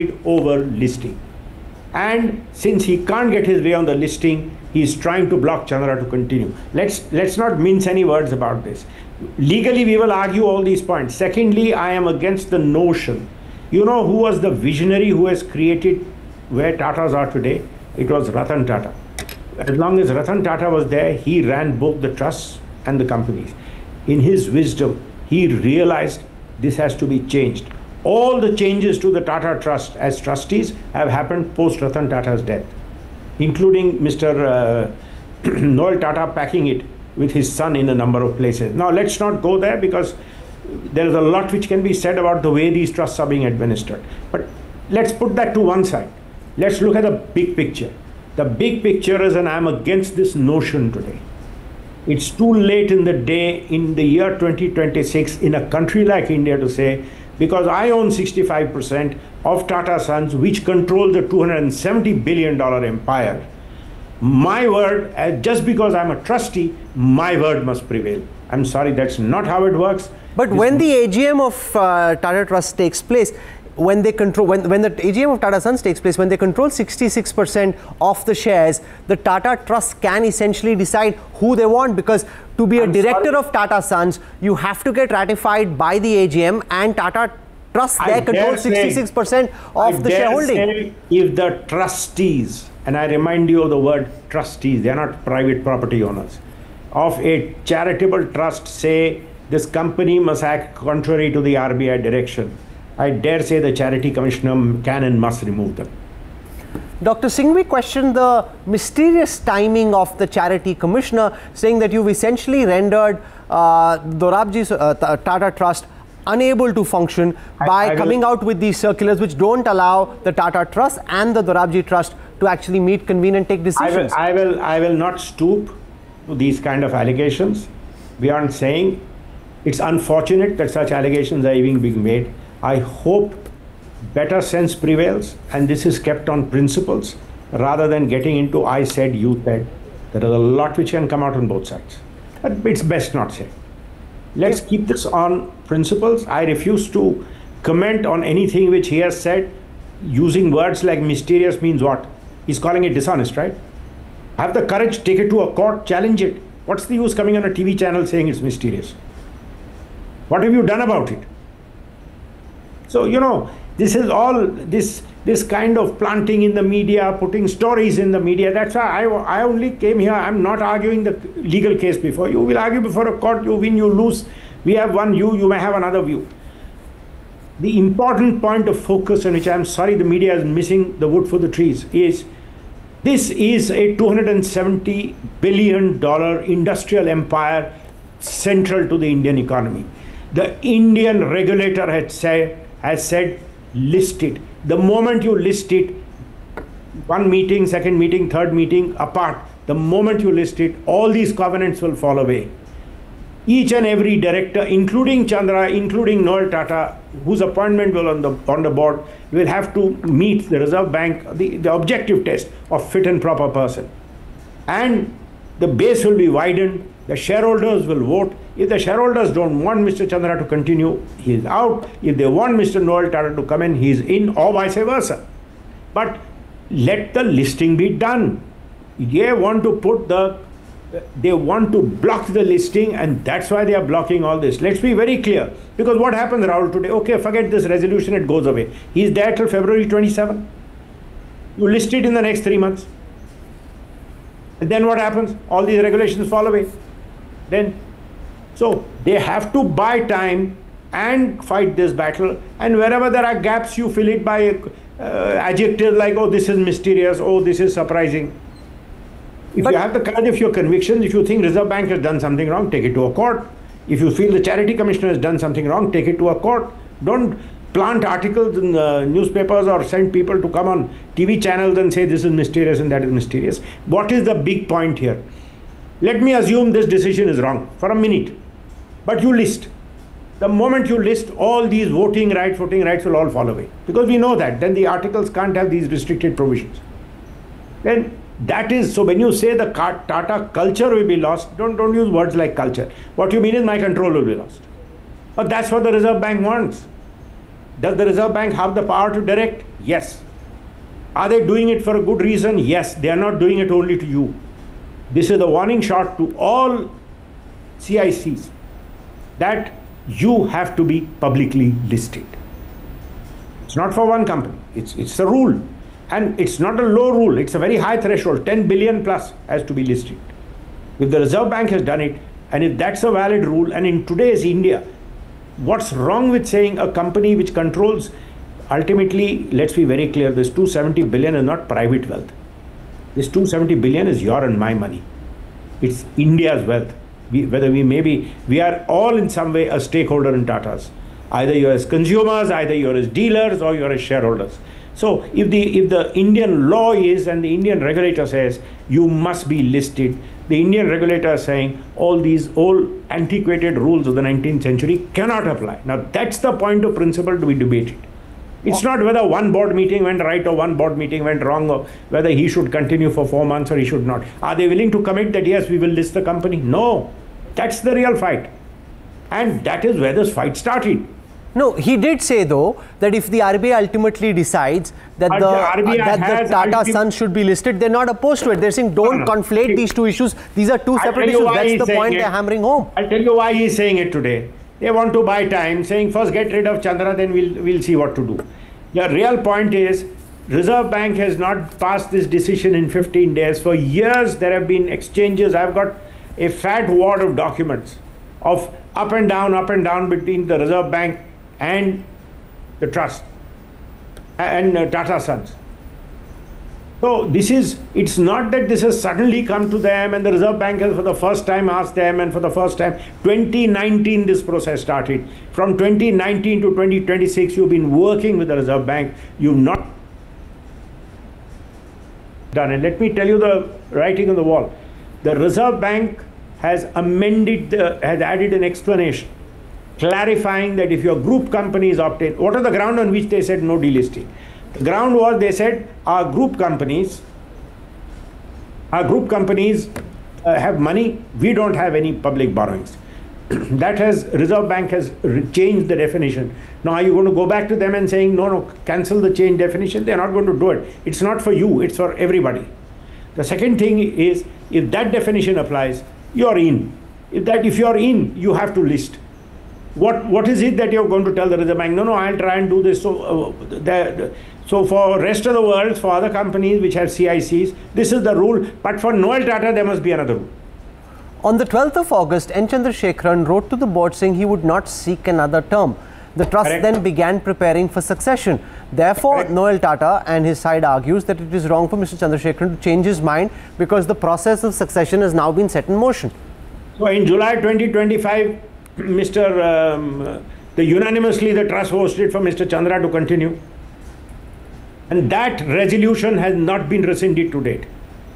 over listing. And since he can't get his way on the listing, he's trying to block Chandra to continue. Let's not mince any words about this. Legally, we will argue all these points. Secondly, I am against the notion. You know who was the visionary who has created where Tatas are today? It was Ratan Tata. As long as Ratan Tata was there, he ran both the trusts and the companies. In his wisdom, he realized this has to be changed. All the changes to the Tata Trust as trustees have happened post Ratan Tata's death, including Mr. Noel Tata packing it with his son in a number of places. Now, let's not go there because there is a lot which can be said about the way these trusts are being administered. But let's put that to one side. Let's look at the big picture. The big picture is, and I'm against this notion today. It's too late in the day, in the year 2026, in a country like India to say, because I own 65% of Tata Sons, which control the $270 billion empire, my word, just because I'm a trustee, my word must prevail. I'm sorry, that's not how it works. But when the AGM of Tata Trust takes place, when they control, when the AGM of Tata Sons takes place, when they control 66% of the shares, the Tata Trust can essentially decide who they want, because to be a director of Tata Sons, you have to get ratified by the AGM, and Tata Trust there controls 66% of the shareholding. If the trustees, and I remind you of the word trustees, they are not private property owners, of a charitable trust say this company must act contrary to the RBI direction, I dare say the charity commissioner can and must remove them. Dr. Singhvi questioned the mysterious timing of the charity commissioner, saying that you've essentially rendered Dorabji Tata Trust unable to function by coming out with these circulars which don't allow the Tata Trust and the Dorabji Trust to actually meet, convene and take decisions. I will not stoop to these kind of allegations. We aren't saying. It's unfortunate that such allegations are even being made. I hope better sense prevails and this is kept on principles rather than getting into I said, you said. There is a lot which can come out on both sides. But it's best not say. Let's keep this on principles. I refuse to comment on anything which he has said. Using words like mysterious means what? He's calling it dishonest, right? Have the courage, take it to a court, challenge it. What's the use coming on a TV channel saying it's mysterious? What have you done about it? So, you know, this is all this kind of planting in the media, putting stories in the media. That's why I only came here. I'm not arguing the legal case before you. We'll argue before a court. You win, you lose. We have one view, you may have another view. The important point of focus, on which I'm sorry the media is missing the wood for the trees, is this is a $270 billion industrial empire central to the Indian economy. The Indian regulator has said, list it. The moment you list it, one meeting, second meeting, third meeting apart, the moment you list it, all these covenants will fall away. Each and every director, including Chandra, including Noel Tata, whose appointment will on the board, will have to meet the Reserve Bank, the objective test of fit and proper person. And the base will be widened, the shareholders will vote. If the shareholders don't want Mr. Chandra to continue, he is out. If they want Mr. Noel Tata to come in, he is in, or vice versa. But let the listing be done. They want to block the listing, and that's why they are blocking all this. Let's be very clear. Because what happens, Rahul, today? Okay, forget this resolution, it goes away. He is there till February 27. You list it in the next 3 months. And then what happens? All these regulations fall away. So they have to buy time and fight this battle. And wherever there are gaps, you fill it by adjectives like, oh, this is mysterious, oh, this is surprising. If you have the courage of your convictions, if you think Reserve Bank has done something wrong, take it to a court. If you feel the charity commissioner has done something wrong, take it to a court. Don't plant articles in the newspapers or send people to come on TV channels and say this is mysterious and that is mysterious. What is the big point here? Let me assume this decision is wrong for a minute, but you list. The moment you list, all these voting rights will all fall away. Because we know that. Then the articles can't have these restricted provisions. Then that is, so when you say the Tata culture will be lost, don't use words like culture. What you mean is my control will be lost. But that's what the Reserve Bank wants. Does the Reserve Bank have the power to direct? Yes. Are they doing it for a good reason? Yes. They are not doing it only to you. This is a warning shot to all CICs that you have to be publicly listed. It's not for one company. It's a rule. And it's not a low rule. It's a very high threshold. 10 billion plus has to be listed. If the Reserve Bank has done it, and if that's a valid rule, and in today's India, what's wrong with saying a company which controls, ultimately, let's be very clear, this 270 billion is not private wealth. This 270 billion is your and my money. It's India's wealth. We are all in some way a stakeholder in Tata's. Either you're as consumers, either you're as dealers, or you're as shareholders. So if the Indian law is, and the Indian regulator says, you must be listed, the Indian regulator is saying all these old antiquated rules of the 19th century cannot apply. Now that's the point of principle to be debated. It's not whether one board meeting went right or one board meeting went wrong, or whether he should continue for 4 months or he should not. Are they willing to commit that, yes, we will list the company? No. That's the real fight. And that is where this fight started. No, he did say though that if the RBI ultimately decides that the Tata Sons should be listed, they're not opposed to it. They're saying don't conflate these two issues. These are two separate issues. That's the point they're hammering home. I'll tell you why he's saying it today. They want to buy time, saying first get rid of Chandra, then we'll see what to do. The real point is, Reserve Bank has not passed this decision in 15 days. For years there have been exchanges. I've got a fat wad of documents of up and down between the Reserve Bank and the trust and Tata Sons. So it's not that this has suddenly come to them and the Reserve Bank has for the first time asked them, and for the first time, 2019 this process started. From 2019 to 2026 you've been working with the Reserve Bank. You've not done it. Let me tell you the writing on the wall. The Reserve Bank has added an explanation, clarifying that if your group company is obtained, what are the ground on which they said no delisting? The ground was, they said, our group companies have money, we don't have any public borrowings. Reserve Bank has changed the definition. Now are you going to go back to them and saying, no, cancel the change definition? They're not going to do it. It's not for you, it's for everybody. The second thing is, if that definition applies, you're in. If you're in, you have to list. What is it that you're going to tell the Reserve Bank? No, I'll try and do this. So for rest of the world, for other companies which have CICs, this is the rule. But for Noel Tata, there must be another rule. On the 12th of August, N. Chandrasekaran wrote to the board saying he would not seek another term. The trust then began preparing for succession. Therefore, Noel Tata and his side argues that it is wrong for Mr. Chandrasekaran to change his mind because the process of succession has now been set in motion. So in July 2025, unanimously the trust voted for Mr. Chandra to continue. And that resolution has not been rescinded to date.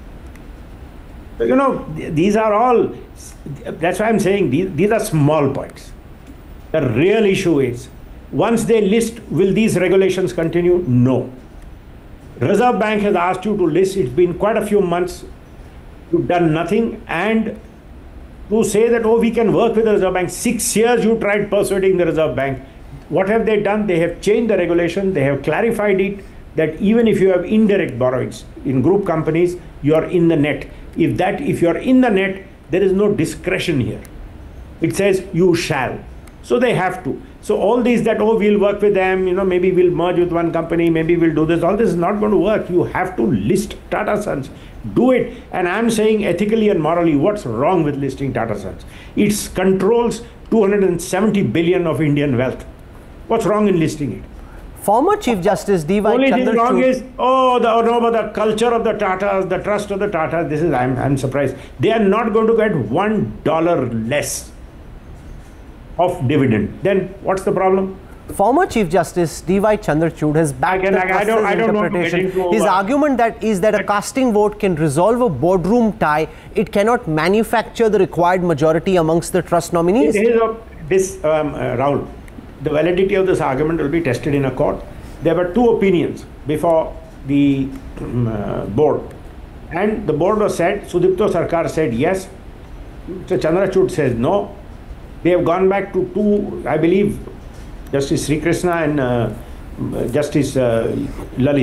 These are all, that's why I'm saying these are small points. The real issue is, once they list, will these regulations continue? No. Reserve Bank has asked you to list. It's been quite a few months. You've done nothing. And to say that, oh, we can work with the Reserve Bank. 6 years you tried persuading the Reserve Bank. What have they done? They have changed the regulation. They have clarified it, that even if you have indirect borrowings in group companies, you are in the net. If you are in the net, there is no discretion here. It says you shall. So they have to. So all these that, oh, we'll work with them, maybe we'll merge with one company, maybe we'll do this, all this is not going to work. You have to list Tata Sons. Do it. And I'm saying ethically and morally, what's wrong with listing Tata Sons? It controls 270 billion of Indian wealth. What's wrong in listing it? Former Chief Justice D.Y. Only thing wrong is, the culture of the Tatas, the trust of the Tatas, I'm surprised. They are not going to get $1 less of dividend. Then what's the problem? Former Chief Justice D.Y. Chandrachud has backed the interpretation. His argument is that a casting vote can resolve a boardroom tie. It cannot manufacture the required majority amongst the trust nominees. Rahul, the validity of this argument will be tested in a court. There were two opinions before the board. And the board was said, Sudipto Sarkar said yes. Mr. Chandrachud says no. They have gone back to two, I believe, Justice Sri Krishna and Justice Lalit.